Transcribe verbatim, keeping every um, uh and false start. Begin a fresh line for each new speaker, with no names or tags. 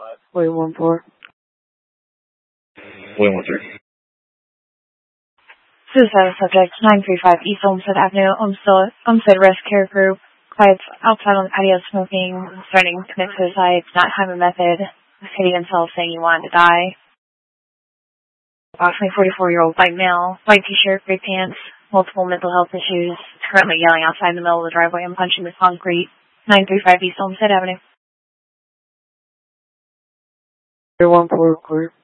Wait, one four.
Wait, one three.
Suicide subject, nine three five East Olmsted Avenue, Olmsted, Olmsted Rescue Care Group. Quiet outside on the patio smoking, threatening to commit suicide, not have a method, hitting himself saying he wanted to die. Approximately forty-four-year-old white male, white t-shirt, gray pants, multiple mental health issues, currently yelling outside in the middle of the driveway and punching the concrete. nine three five East Olmsted Avenue.
One four, clear.